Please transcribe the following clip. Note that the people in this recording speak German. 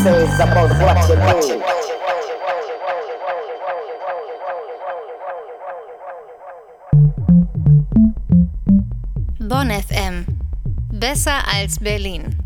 says about what you do. Bonn FM. Besser als Berlin.